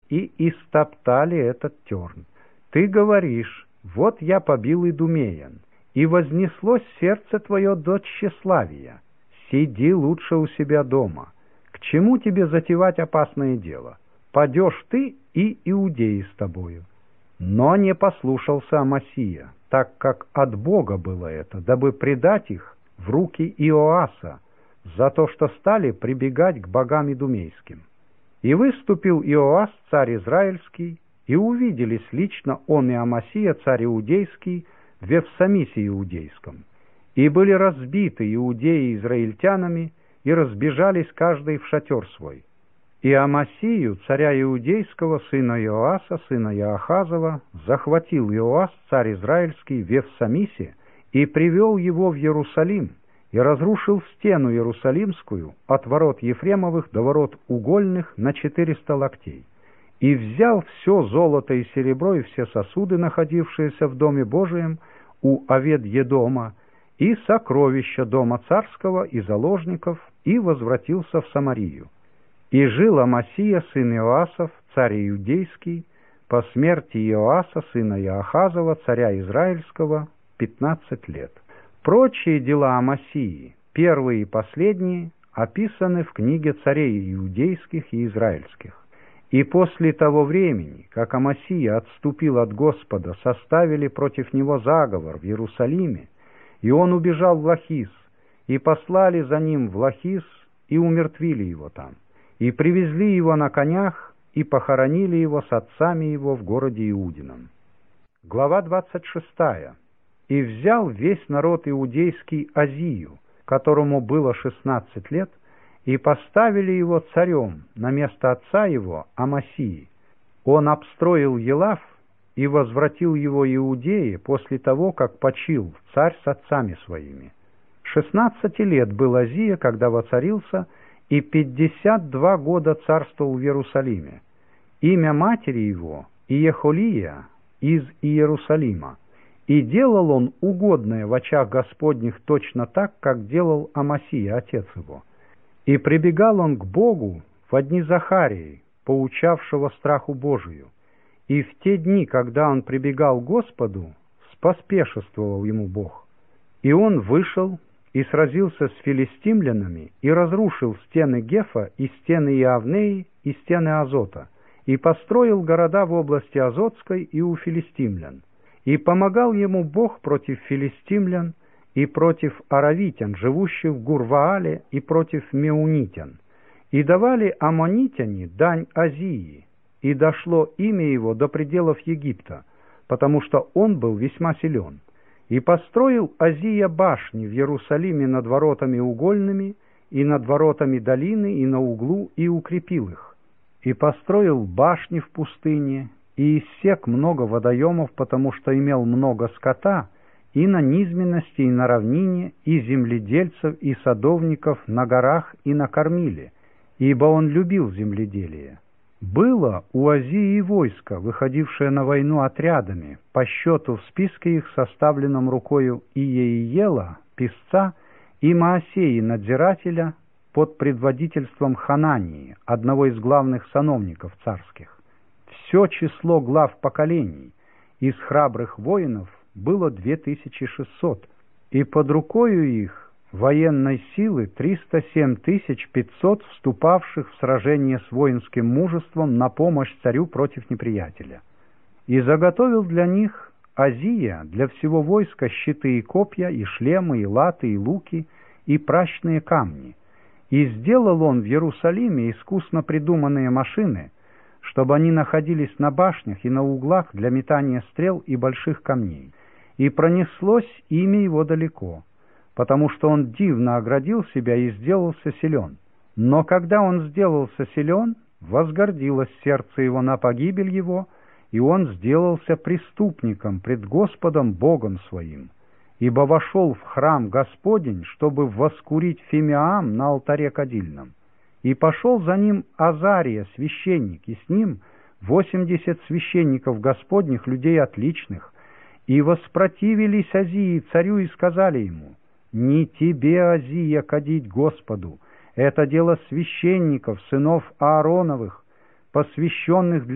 и истоптали этот терн. Ты говоришь: вот я побил Идумеян, и вознеслось сердце твое до тщеславия. Сиди лучше у себя дома. К чему тебе затевать опасное дело? Падешь ты и иудеи с тобою. Но не послушался Амасия, так как от Бога было это, дабы предать их в руки Иоаса, за то, что стали прибегать к богам идумейским. И выступил Иоас, царь израильский, и увиделись лично он и Амасия, царь иудейский, в Вефсамисе иудейском. И были разбиты иудеи израильтянами, и разбежались каждый в шатер свой. И Амасию, царя иудейского, сына Иоаса, сына Иоахазова, захватил Иоас, царь израильский, в Вефсамисе, и привел его в Иерусалим, и разрушил стену Иерусалимскую от ворот Ефремовых до ворот угольных на 400 локтей. И взял все золото и серебро и все сосуды, находившиеся в доме Божием у Овед-Едома, и сокровища дома царского и заложников, и возвратился в Самарию. И жил Амасия, сын Иоасов, царь иудейский, по смерти Иоаса, сына Иоахазова, царя израильского, 15 лет. Прочие дела Амасии, первые и последние, описаны в книге царей иудейских и израильских. И после того времени, как Амасия отступил от Господа, составили против него заговор в Иерусалиме, и он убежал в Лахис, и послали за ним в Лахис, и умертвили его там, и привезли его на конях, и похоронили его с отцами его в городе Иудином. Глава 26. «И взял весь народ иудейский Азию, которому было 16 лет, и поставили его царем на место отца его, Амасии. Он обстроил Елав и возвратил его Иудее после того, как почил царь с отцами своими. 16 лет был Азия, когда воцарился, и 52 года царствовал в Иерусалиме. Имя матери его Иехолия из Иерусалима. И делал он угодное в очах Господних точно так, как делал Амасия, отец его. И прибегал он к Богу в дни Захарии, поучавшего страху Божию. И в те дни, когда он прибегал к Господу, споспешествовал ему Бог. И он вышел и сразился с филистимлянами, и разрушил стены Гефа, и стены Иавнеи, и стены Азота, и построил города в области Азотской и у филистимлян. И помогал ему Бог против филистимлян и против аравитян, живущих в Гурваале, и против меунитян. И давали аммонитяне дань Азии, и дошло имя его до пределов Египта, потому что он был весьма силен. И построил Азия башни в Иерусалиме над воротами угольными, и над воротами долины, и на углу, и укрепил их. И построил башни в пустыне, и иссек много водоемов, потому что имел много скота, и на низменности, и на равнине, и земледельцев, и садовников на горах, и на кормиле, ибо он любил земледелие. Было у Азии войско, выходившее на войну отрядами, по счету в списке их, составленном рукою Иеиела, писца, и Маасеи, надзирателя, под предводительством Ханании, одного из главных сановников царских. Все число глав поколений из храбрых воинов было 2600, и под рукою их военной силы 307 500, вступавших в сражение с воинским мужеством на помощь царю против неприятеля. И заготовил для них Азия, для всего войска, щиты и копья, и шлемы, и латы, и луки, и пращные камни. И сделал он в Иерусалиме искусно придуманные машины, чтобы они находились на башнях и на углах для метания стрел и больших камней. И пронеслось имя его далеко, потому что он дивно оградил себя и сделался силен. Но когда он сделался силен, возгордилось сердце его на погибель его, и он сделался преступником пред Господом Богом своим, ибо вошел в храм Господень, чтобы воскурить фимиам на алтаре кадильном. И пошел за ним Азария, священник, и с ним 80 священников Господних, людей отличных, и воспротивились Азии царю и сказали ему: «Не тебе, Азия, кадить Господу, это дело священников, сынов Аароновых, посвященных